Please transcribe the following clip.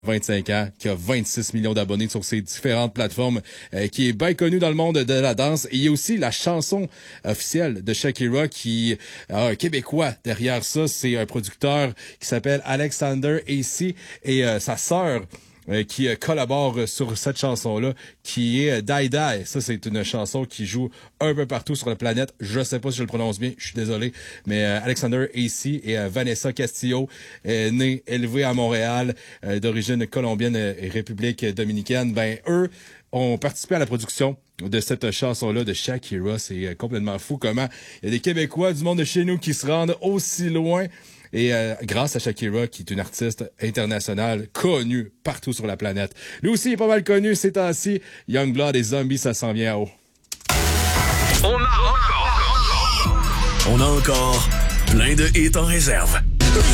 25 ans, qui a 26 millions d'abonnés sur ses différentes plateformes, qui est bien connu dans le monde de la danse. Et il y a aussi la chanson officielle de Shakira qui a un Québécois derrière ça. C'est un producteur qui s'appelle Alexander AC et sa sœur qui collabore sur cette chanson-là, qui est Die Die. Ça, c'est une chanson qui joue un peu partout sur la planète. Je sais pas si je le prononce bien, je suis désolé, mais Alexander AC et Vanessa Castillo, nés, élevés à Montréal, d'origine colombienne et République dominicaine, ben eux ont participé à la production de cette chanson-là de Shakira. C'est complètement fou comment il y a des Québécois du monde de chez nous qui se rendent aussi loin. Et grâce à Shakira, qui est une artiste internationale connue partout sur la planète. Lui aussi, il est pas mal connu ces temps-ci. Youngblood et Zombie, ça s'en vient haut. On a encore plein de hits en réserve.